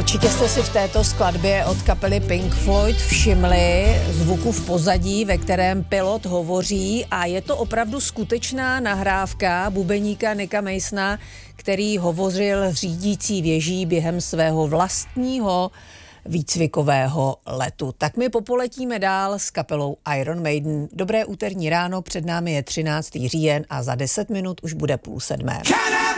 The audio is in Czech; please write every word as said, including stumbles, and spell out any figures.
Určitě jste si v této skladbě od kapely Pink Floyd všimli zvuku v pozadí, ve kterém pilot hovoří, a je to opravdu skutečná nahrávka bubeníka Nicka Masona, který hovořil v řídící věží během svého vlastního výcvikového letu. Tak my popoletíme dál s kapelou Iron Maiden. Dobré úterní ráno, před námi je třináctý říjen a za deset minut už bude půl sedmé.